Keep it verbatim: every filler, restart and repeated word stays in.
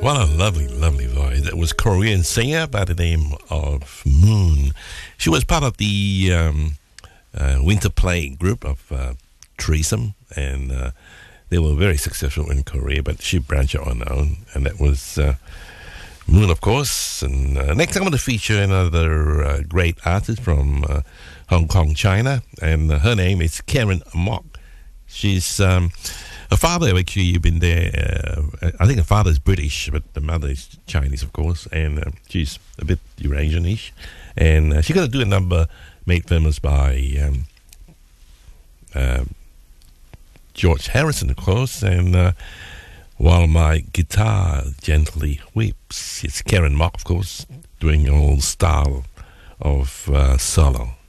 What a lovely, lovely voice. That was Korean singer by the name of Moon. She was part of the um, uh, Winter Play group of uh, Threesome, and uh, they were very successful in Korea, but she branched out on her own, and that was uh, Moon, of course. And uh, next I'm going to feature another uh, great artist from uh, Hong Kong, China, and uh, her name is Karen Mok. She's... Um, Her father, actually, you've been there. Uh, I think her father is British, but the mother is Chinese, of course, and uh, she's a bit Eurasian-ish. And uh, she's going to do a number made famous by um, uh, George Harrison, of course. And uh, While My Guitar Gently Weeps, it's Karen Mok, of course, doing an old style of uh, solo.